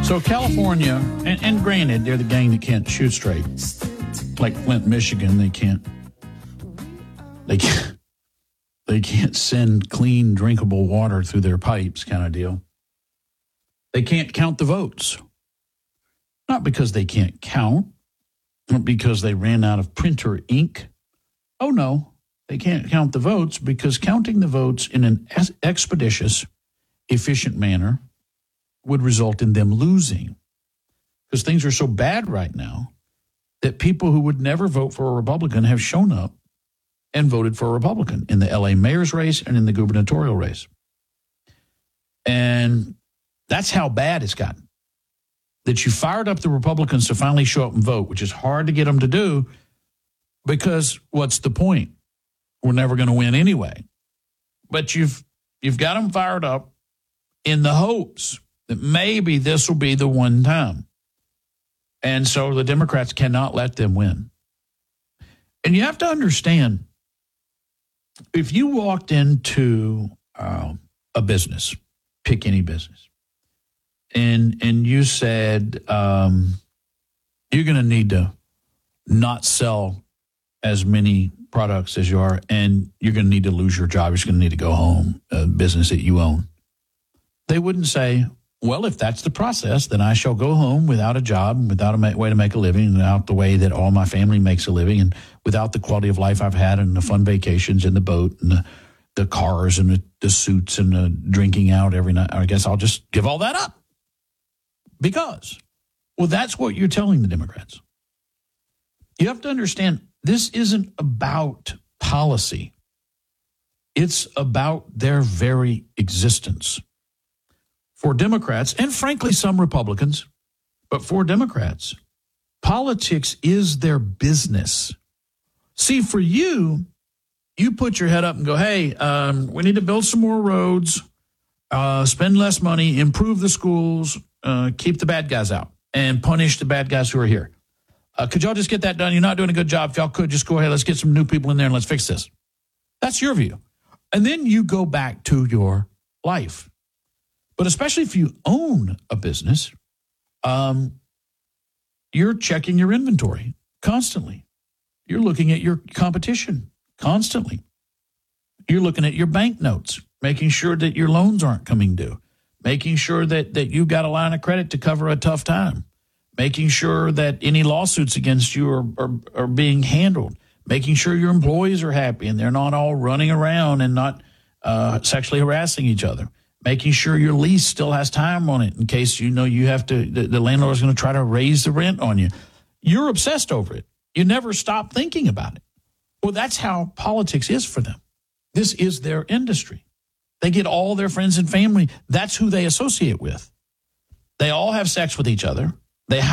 So California, and granted, they're the gang that can't shoot straight. Like Flint, Michigan, they can't send clean, drinkable water through their pipes kind of deal. They can't count the votes. Not because they can't count, not because they ran out of printer ink. Oh, no, they can't count the votes because counting the votes in an expeditious, efficient manner would result in them losing. Because things are so bad right now that people who would never vote for a Republican have shown up and voted for a Republican in the L.A. mayor's race and in the gubernatorial race. And that's how bad it's gotten. That you fired up the Republicans to finally show up and vote, which is hard to get them to do because what's the point? We're never going to win anyway. But you've got them fired up in the hopes that maybe this will be the one time. And so the Democrats cannot let them win. And you have to understand, if you walked into a business, pick any business, and you said you're going to need to not sell as many products as you are, and you're going to need to lose your job, you're just going to need to go home, a business that you own. They wouldn't say, well, if that's the process, then I shall go home without a job, without a way to make a living, without the way that all my family makes a living, and without the quality of life I've had and the fun vacations and the boat and the cars and the suits and the drinking out every night. I guess I'll just give all that up. Because, well, that's what you're telling the Democrats. You have to understand, this isn't about policy. It's about their very existence. For Democrats, and frankly some Republicans, but for Democrats, politics is their business. See, for you, you put your head up and go, hey, we need to build some more roads, spend less money, improve the schools, keep the bad guys out, and punish the bad guys who are here. Could y'all just get that done? You're not doing a good job. If y'all could, just go ahead. Let's get some new people in there and let's fix this. That's your view. And then you go back to your life. But especially if you own a business, you're checking your inventory constantly. You're looking at your competition constantly. You're looking at your bank notes, making sure that your loans aren't coming due, making sure that you've got a line of credit to cover a tough time, making sure that any lawsuits against you are being handled, making sure your employees are happy and they're not all running around and not sexually harassing each other. Making sure your lease still has time on it in case you have to, the landlord is going to try to raise the rent on you. You're obsessed over it. You never stop thinking about it. Well, that's how politics is for them. This is their industry. They get all their friends and family. That's who they associate with. They all have sex with each other.